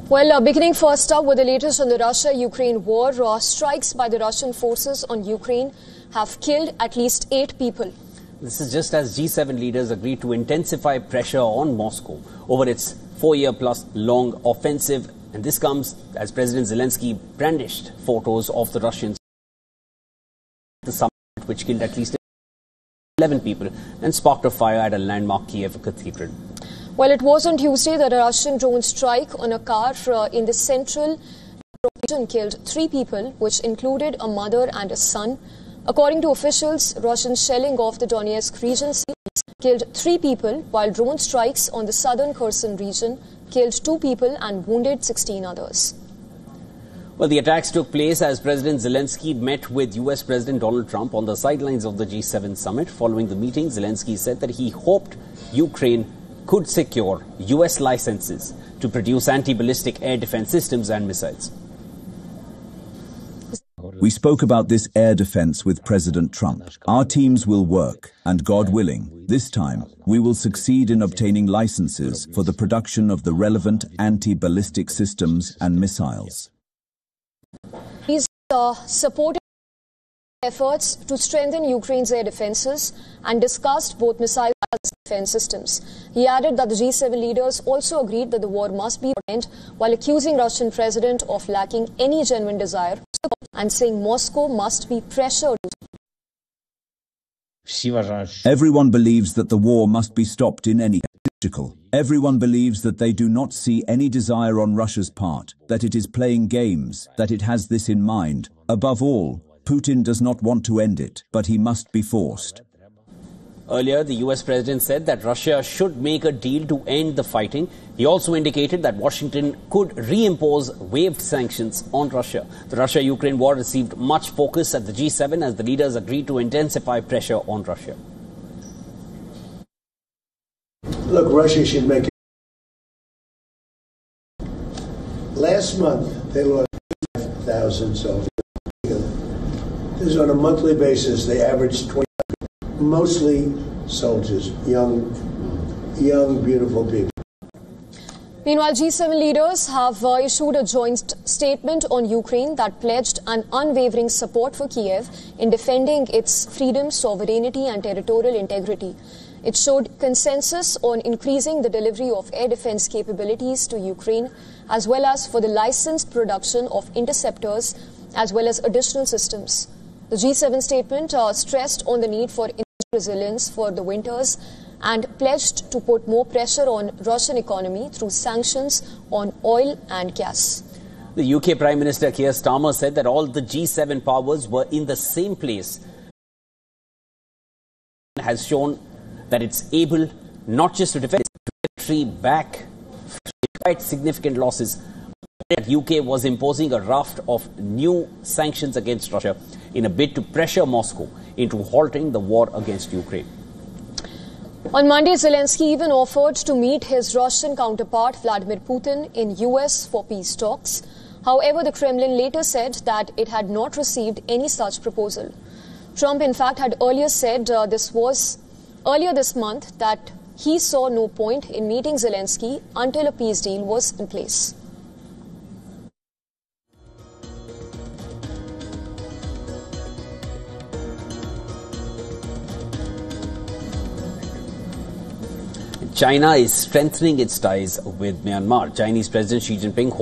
Well, beginning first up with the latest on the Russia-Ukraine war, strikes by the Russian forces on Ukraine have killed at least 8 people. This is just as G7 leaders agreed to intensify pressure on Moscow over its 4-year-plus long offensive. And this comes as President Zelensky brandished photos of the Russians at the summit, which killed at least 11 people and sparked a fire at a landmark Kiev cathedral. Well, it was on Tuesday that a Russian drone strike on a car in the central region killed 3 people, which included a mother and a son. According to officials, Russian shelling of the Donetsk region killed 3 people, while drone strikes on the southern Kherson region killed 2 people and wounded 16 others. Well, the attacks took place as President Zelensky met with US President Donald Trump on the sidelines of the G7 summit. Following the meeting, Zelensky said that he hoped Ukraine could secure US licenses to produce anti-ballistic air defense systems and missiles. We spoke about this air defense with President Trump. Our teams will work, and God willing, this time, we will succeed in obtaining licenses for the production of the relevant anti-ballistic systems and missiles. He's supported efforts to strengthen Ukraine's air defenses and discussed both missile and defense systems. He added that the G7 leaders also agreed that the war must be ended, while accusing Russian president of lacking any genuine desire and saying Moscow must be pressured. Everyone believes that the war must be stopped in any way. Everyone believes that they do not see any desire on Russia's part, that it is playing games, that it has this in mind. Above all, Putin does not want to end it, but he must be forced. Earlier, the US president said that Russia should make a deal to end the fighting. He also indicated that Washington could reimpose waived sanctions on Russia. The Russia-Ukraine war received much focus at the G7 as the leaders agreed to intensify pressure on Russia. Look, Russia should make it. Last month, they lost 5,000 soldiers. This is on a monthly basis. They average 20, mostly soldiers, young, beautiful people. Meanwhile, G7 leaders have issued a joint statement on Ukraine that pledged an unwavering support for Kiev in defending its freedom, sovereignty and territorial integrity. It showed consensus on increasing the delivery of air defense capabilities to Ukraine, as well as for the licensed production of interceptors, as well as additional systems. The G7 statement stressed on the need for resilience for the winters and pledged to put more pressure on Russian economy through sanctions on oil and gas. The UK Prime Minister Keir Starmer said that all the G7 powers were in the same place. Has shown that it's able not just to defend its country back despite significant losses. That UK was imposing a raft of new sanctions against Russia in a bid to pressure Moscow into halting the war against Ukraine. On Monday, Zelensky even offered to meet his Russian counterpart Vladimir Putin in US for peace talks. However, the Kremlin later said that it had not received any such proposal. Trump, in fact, had earlier said earlier this month that he saw no point in meeting Zelensky until a peace deal was in place. China is strengthening its ties with Myanmar. Chinese President Xi Jinping